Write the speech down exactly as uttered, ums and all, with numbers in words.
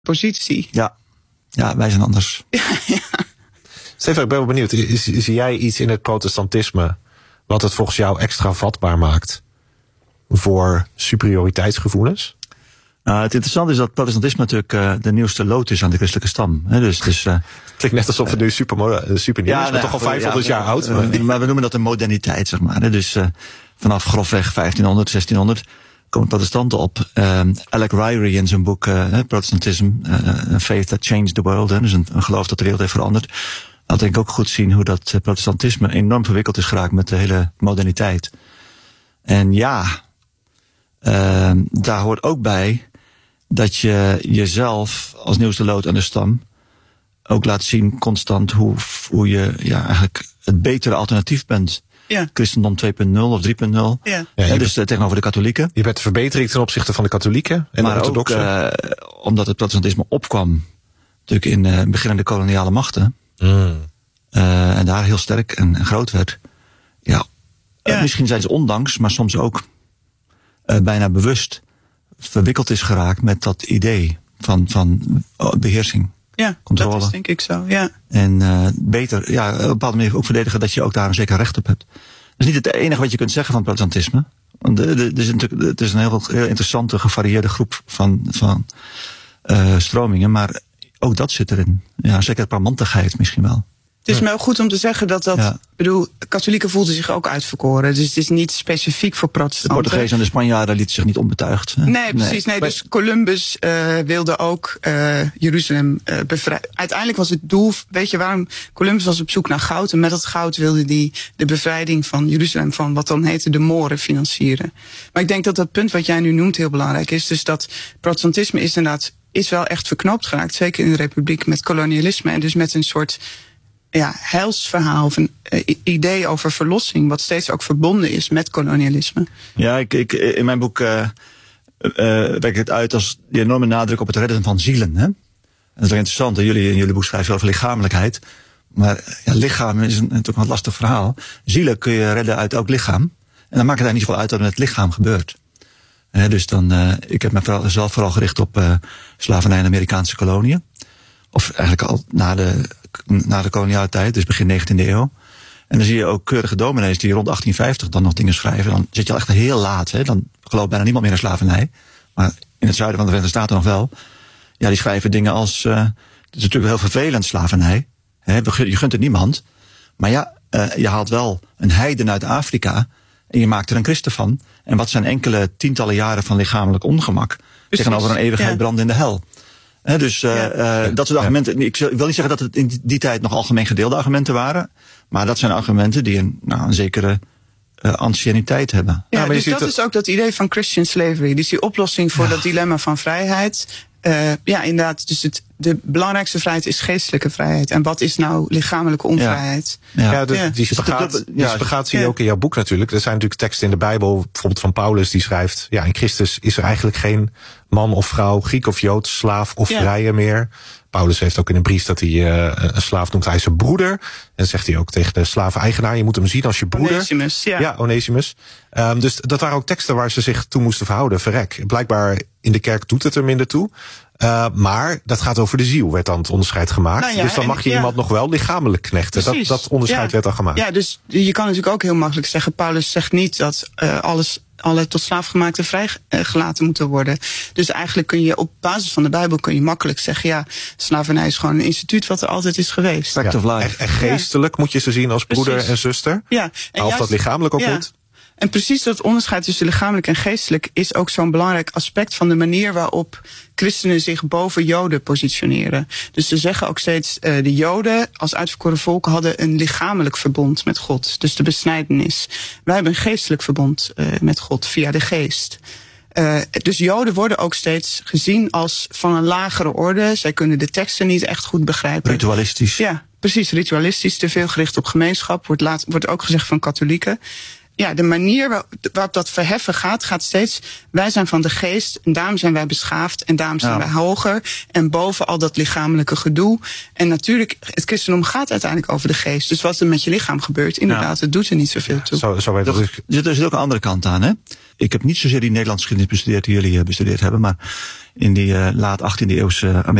positie. Ja, ja wij zijn anders. Ja, ja. Stefan, ik ben wel benieuwd. Zie jij iets in het protestantisme wat het volgens jou extra vatbaar maakt voor superioriteitsgevoelens? Uh, het interessante is dat protestantisme natuurlijk uh, de nieuwste lood is aan de christelijke stam. He, dus, dus, uh, het klinkt net alsof het nu super, super nieuw ja, is, maar nou, toch al vijfhonderd ja, jaar oud. Maar. Uh, maar we noemen dat de moderniteit, zeg maar. He, dus uh, vanaf grofweg vijftienhonderd, zestienhonderd komen protestanten op. Uh, Alec Ryrie in zijn boek uh, Protestantism, uh, A Faith That Changed the World, he, dus een, een geloof dat de wereld heeft veranderd. Laat denk ik ook goed zien hoe dat uh, protestantisme enorm verwikkeld is geraakt met de hele moderniteit. En ja, uh, daar hoort ook bij dat je jezelf als nieuwste lood aan de stam ook laat zien constant hoe, hoe je ja, eigenlijk het betere alternatief bent. Ja. Christendom twee punt nul of drie punt nul. Ja. Ja, ja, dus bent, tegenover de katholieken. Je bent de verbetering ten opzichte van de katholieken en maar de orthodoxen. Maar ook uh, omdat het protestantisme opkwam natuurlijk in uh, beginnende koloniale machten. Mm. Uh, en daar heel sterk en, en groot werd. Ja, ja. Uh, misschien zijn ze ondanks, maar soms ook uh, bijna bewust verwikkeld is geraakt met dat idee van, van beheersing. Ja, controle. Dat is denk ik zo, ja. En uh, beter, ja, op een bepaalde manier ook verdedigen dat je ook daar een zeker recht op hebt. Dat is niet het enige wat je kunt zeggen van protestantisme. Want de, de, de is natuurlijk, het is een heel, heel interessante, gevarieerde groep van, van uh, stromingen. Maar ook dat zit erin. Ja, zeker parmantigheid misschien wel. Het is wel goed om te zeggen dat dat... Ja. Ik bedoel, katholieken voelden zich ook uitverkoren. Dus het is niet specifiek voor protestanten. De Portugezen en de Spanjaarden lieten zich niet onbetuigd. Hè? Nee, precies. Nee, dus Columbus uh, wilde ook uh, Jeruzalem uh, bevrijden. Uiteindelijk was het doel... Weet je waarom? Columbus was op zoek naar goud. En met dat goud wilde hij de bevrijding van Jeruzalem... van wat dan heette de Moren financieren. Maar ik denk dat dat punt wat jij nu noemt heel belangrijk is. Dus dat protestantisme is inderdaad... is wel echt verknoopt geraakt. Zeker in de Republiek met kolonialisme. En dus met een soort... ja, heilsverhaal of een uh, idee over verlossing, wat steeds ook verbonden is met kolonialisme. Ja, ik, ik, in mijn boek uh, uh, werk ik het uit als die enorme nadruk op het redden van zielen. Hè? En dat is wel interessant, hè? Jullie in jullie boek schrijven over lichamelijkheid. Maar ja, lichaam is een, natuurlijk een lastig verhaal. Zielen kun je redden uit elk lichaam. En dan maakt het eigenlijk niet zoveel uit wat er met het lichaam gebeurt. He, dus dan, uh, ik heb me vooral, zelf vooral gericht op uh, slavernij in Amerikaanse koloniën. Of eigenlijk al na de, na de koloniale tijd, dus begin negentiende eeuw. En dan zie je ook keurige dominees die rond achttien vijftig dan nog dingen schrijven. Dan zit je al echt heel laat. Hè? Dan gelooft bijna niemand meer in slavernij. Maar in het zuiden van de Verenigde Staten nog wel. Ja, die schrijven dingen als... Uh, het is natuurlijk heel vervelend, slavernij. Hè? Je gunt het niemand. Maar ja, uh, je haalt wel een heiden uit Afrika... en je maakt er een christen van. En wat zijn enkele tientallen jaren van lichamelijk ongemak... Precies, tegenover een eeuwigheid ja. brand in de hel. He, dus uh, ja. uh, dat soort argumenten. Ik wil niet zeggen dat het in die tijd nog algemeen gedeelde argumenten waren. Maar dat zijn argumenten die een, nou, een zekere uh, anciëniteit hebben. Ja, ja maar dus dat het... is ook dat idee van Christian slavery. Dus die oplossing voor ja. dat dilemma van vrijheid. Uh, ja, inderdaad. Dus het, de belangrijkste vrijheid is geestelijke vrijheid. En wat is nou lichamelijke onvrijheid? Ja, ja, ja dus ja. die spagaat, die spagaat zie je ook in jouw boek natuurlijk. Er zijn natuurlijk teksten in de Bijbel, bijvoorbeeld van Paulus, die schrijft... ja, in Christus is er eigenlijk geen man of vrouw, Griek of Jood, slaaf of ja. vrije meer. Paulus heeft ook in een brief dat hij uh, een slaaf noemt, hij is zijn broeder. En zegt hij ook tegen de slaven-eigenaar, je moet hem zien als je broeder. Onesimus, ja. Ja, Onesimus. Um, dus dat waren ook teksten waar ze zich toe moesten verhouden. Verrek. Blijkbaar in de kerk doet het er minder toe. Uh, maar dat gaat over de ziel, werd dan het onderscheid gemaakt. Nou ja, dus dan mag je ja. iemand nog wel lichamelijk knechten. Dat, dat onderscheid ja. werd dan gemaakt. Ja, dus je kan natuurlijk ook heel makkelijk zeggen... Paulus zegt niet dat uh, alles, alle tot slaafgemaakten vrijgelaten moeten worden. Dus eigenlijk kun je op basis van de Bijbel kun je makkelijk zeggen... ja, slavernij is gewoon een instituut wat er altijd is geweest. Ja, en, en geestelijk ja. moet je ze zien als broeder Precies. en zuster. Ja. En of juist, dat lichamelijk ook ja. moet. En precies dat onderscheid tussen lichamelijk en geestelijk... is ook zo'n belangrijk aspect van de manier waarop christenen zich boven Joden positioneren. Dus ze zeggen ook steeds, uh, de Joden als uitverkoren volk hadden een lichamelijk verbond met God. Dus de besnijdenis. Wij hebben een geestelijk verbond uh, met God via de geest. Uh, dus Joden worden ook steeds gezien als van een lagere orde. Zij kunnen de teksten niet echt goed begrijpen. Ritualistisch. Ja, precies, ritualistisch. Te veel gericht op gemeenschap. Wordt, laat, wordt ook gezegd van katholieken. ja, de manier waarop dat verheffen gaat, gaat steeds, wij zijn van de geest en daarom zijn wij beschaafd en daarom zijn ja. wij hoger en boven al dat lichamelijke gedoe. En natuurlijk, het christendom gaat uiteindelijk over de geest. Dus wat er met je lichaam gebeurt, inderdaad, ja. het doet er niet zoveel toe. Zo, zo weet Toch, er zit er ook een andere kant aan, hè? Ik heb niet zozeer die Nederlandse geschiedenis bestudeerd die jullie bestudeerd hebben, maar in die uh, laat achttiende eeuwse